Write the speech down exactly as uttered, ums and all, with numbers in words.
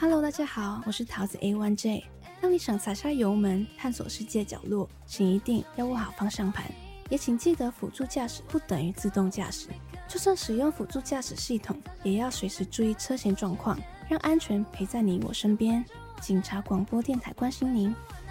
Hello， 大家好，我是桃子 A 一 J。当你想踩下油门，探索世界角落，请一定要握好方向盘，也请记得辅助驾驶不等于自动驾驶。就算使用辅助驾驶系统，也要随时注意车前状况，让安全陪在你我身边。警察广播电台关心您。